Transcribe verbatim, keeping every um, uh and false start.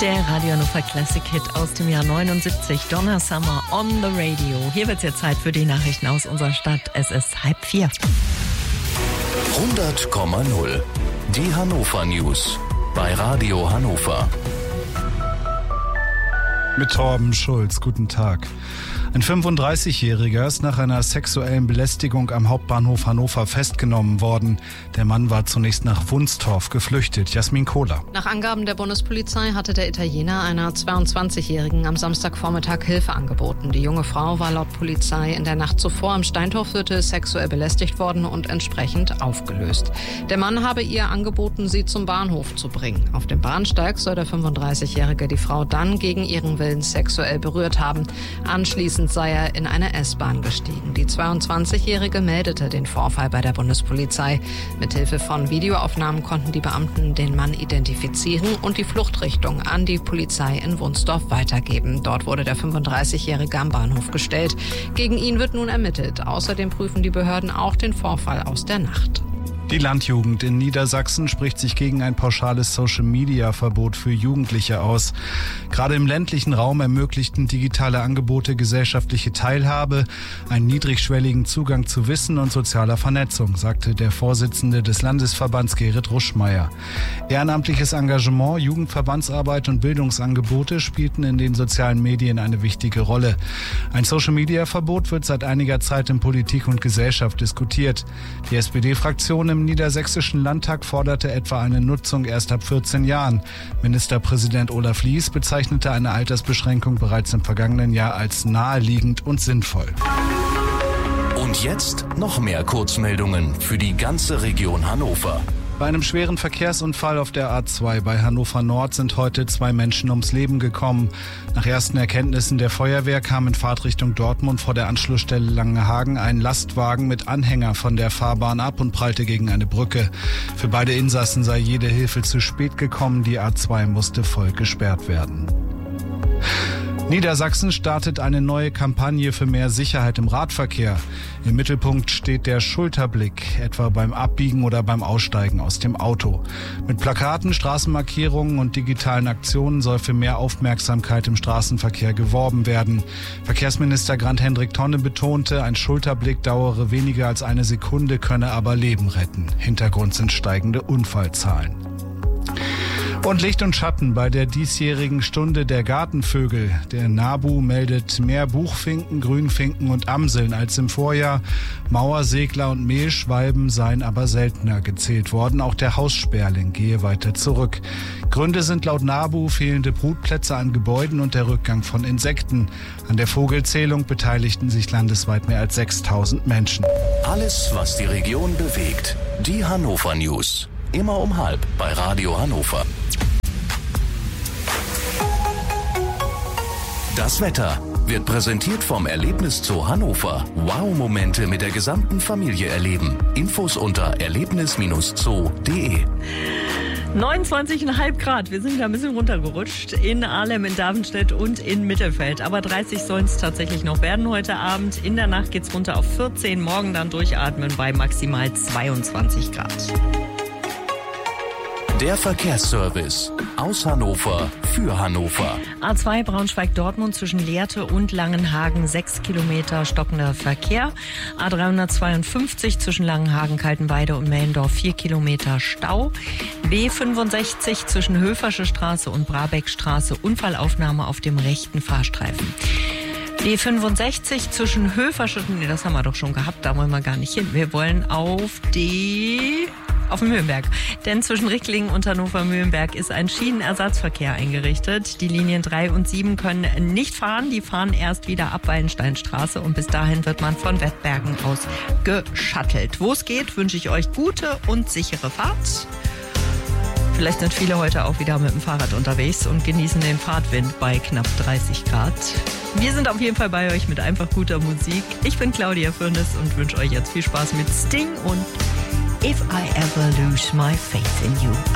Der Radio Hannover Classic Hit aus dem Jahr neunundsiebzig, Donna Summer on the Radio. Hier wird es jetzt Zeit für die Nachrichten aus unserer Stadt. Es ist halb vier. hundert Komma null. Die Hannover News bei Radio Hannover. Mit Torben Schulz, guten Tag. Ein fünfunddreißigjähriger ist nach einer sexuellen Belästigung am Hauptbahnhof Hannover festgenommen worden. Der Mann war zunächst nach Wunstorf geflüchtet. Jasmin Kohler. Nach Angaben der Bundespolizei hatte der Italiener einer zweiundzwanzigjährigen am Samstagvormittag Hilfe angeboten. Die junge Frau war laut Polizei in der Nacht zuvor im Steintorviertel sexuell belästigt worden und entsprechend aufgelöst. Der Mann habe ihr angeboten, sie zum Bahnhof zu bringen. Auf dem Bahnsteig soll der fünfunddreißigjährige die Frau dann gegen ihren Willen sexuell berührt haben. Anschließend sei er in eine S-Bahn gestiegen. Die zweiundzwanzigjährige meldete den Vorfall bei der Bundespolizei. Mithilfe von Videoaufnahmen konnten die Beamten den Mann identifizieren und die Fluchtrichtung an die Polizei in Wunstorf weitergeben. Dort wurde der fünfunddreißigjährige am Bahnhof gestellt. Gegen ihn wird nun ermittelt. Außerdem prüfen die Behörden auch den Vorfall aus der Nacht. Die Landjugend in Niedersachsen spricht sich gegen ein pauschales Social-Media-Verbot für Jugendliche aus. Gerade im ländlichen Raum ermöglichten digitale Angebote gesellschaftliche Teilhabe, einen niedrigschwelligen Zugang zu Wissen und sozialer Vernetzung, sagte der Vorsitzende des Landesverbands Gerrit Ruschmeier. Ehrenamtliches Engagement, Jugendverbandsarbeit und Bildungsangebote spielten in den sozialen Medien eine wichtige Rolle. Ein Social-Media-Verbot wird seit einiger Zeit in Politik und Gesellschaft diskutiert. Die S P D-Fraktion im Niedersächsischen Landtag forderte etwa eine Nutzung erst ab vierzehn Jahren. Ministerpräsident Olaf Lies bezeichnete eine Altersbeschränkung bereits im vergangenen Jahr als naheliegend und sinnvoll. Und jetzt noch mehr Kurzmeldungen für die ganze Region Hannover. Bei einem schweren Verkehrsunfall auf der A zwei bei Hannover Nord sind heute zwei Menschen ums Leben gekommen. Nach ersten Erkenntnissen der Feuerwehr kam in Fahrtrichtung Dortmund vor der Anschlussstelle Langenhagen ein Lastwagen mit Anhänger von der Fahrbahn ab und prallte gegen eine Brücke. Für beide Insassen sei jede Hilfe zu spät gekommen. Die A zwei musste voll gesperrt werden. Niedersachsen startet eine neue Kampagne für mehr Sicherheit im Radverkehr. Im Mittelpunkt steht der Schulterblick, etwa beim Abbiegen oder beim Aussteigen aus dem Auto. Mit Plakaten, Straßenmarkierungen und digitalen Aktionen soll für mehr Aufmerksamkeit im Straßenverkehr geworben werden. Verkehrsminister Grant-Hendrik Tonne betonte, ein Schulterblick dauere weniger als eine Sekunde, könne aber Leben retten. Hintergrund sind steigende Unfallzahlen. Und Licht und Schatten bei der diesjährigen Stunde der Gartenvögel. Der NABU meldet mehr Buchfinken, Grünfinken und Amseln als im Vorjahr. Mauersegler und Mehlschwalben seien aber seltener gezählt worden. Auch der Haussperling gehe weiter zurück. Gründe sind laut NABU fehlende Brutplätze an Gebäuden und der Rückgang von Insekten. An der Vogelzählung beteiligten sich landesweit mehr als sechstausend Menschen. Alles, was die Region bewegt. Die Hannover News. Immer um halb bei Radio Hannover. Das Wetter wird präsentiert vom Erlebniszoo Hannover. Wow-Momente mit der gesamten Familie erleben. Infos unter erlebnis zoo punkt de. neunundzwanzig Komma fünf Grad. Wir sind wieder ein bisschen runtergerutscht in Ahlem, in Davenstedt und in Mittelfeld. Aber dreißig sollen es tatsächlich noch werden heute Abend. In der Nacht geht's runter auf vierzehn. Morgen dann durchatmen bei maximal zweiundzwanzig Grad. Der Verkehrsservice aus Hannover für Hannover. A zwei Braunschweig-Dortmund zwischen Lehrte und Langenhagen sechs Kilometer stockender Verkehr. A dreihundertzweiundfünfzig zwischen Langenhagen, Kaltenweide und Mellendorf vier Kilometer Stau. B fünfundsechzig zwischen Höfersche Straße und Brabeckstraße Unfallaufnahme auf dem rechten Fahrstreifen. B fünfundsechzig zwischen Höfersche, nee, das haben wir doch schon gehabt, da wollen wir gar nicht hin. Wir wollen auf die... auf den Mühlenberg. Denn zwischen Ricklingen und Hannover-Mühlenberg ist ein Schienenersatzverkehr eingerichtet. Die Linien drei und sieben können nicht fahren. Die fahren erst wieder ab Wallensteinstraße und bis dahin wird man von Wettbergen aus geschattelt. Wo es geht, wünsche ich euch gute und sichere Fahrt. Vielleicht sind viele heute auch wieder mit dem Fahrrad unterwegs und genießen den Fahrtwind bei knapp dreißig Grad. Wir sind auf jeden Fall bei euch mit einfach guter Musik. Ich bin Claudia Fürnes und wünsche euch jetzt viel Spaß mit Sting und If I Ever Lose My Faith in You.